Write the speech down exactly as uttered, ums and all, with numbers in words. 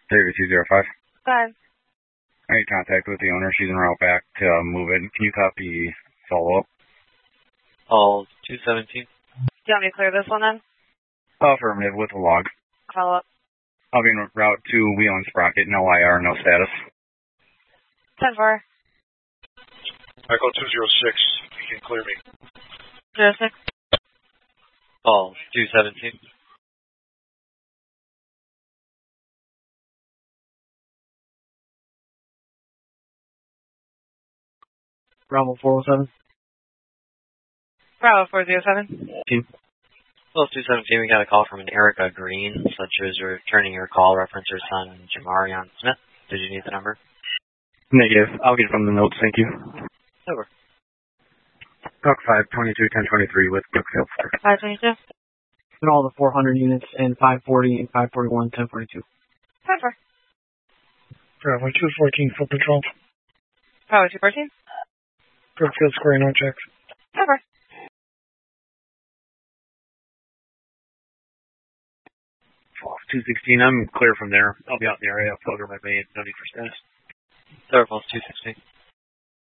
thirty-two oh five. Five. Alright, contact with the owner. She's en route back to uh, move it. Can you copy follow-up? Call two seventeen. Do you want me to clear this one then? Affirmative with a log. Follow up. I'll be en route to Wheeling Sprocket. No I R, no status. ten four. Echo two zero six. You can clear me. zero six. Call two seventeen. Bravo four oh seven. Bravo four zero seven. Team. Well, two seventeen, we got a call from an Erica Green, such as returning your call, reference her son, Jamarion Smith. Did you need the number? Negative. I'll get it from the notes. Thank you. Over. Buck five twenty-two ten twenty-three with Brookfield. five twenty-two. And all the four hundred units and five forty and five forty-one, ten forty-two. five four. Bravo two fourteen, full control. Bravo two fourteen. Brookfield Square, no checks. five four. two sixteen, I'm clear from there. I'll be out in the area. I'll program my main. No need for status. Third, two sixteen.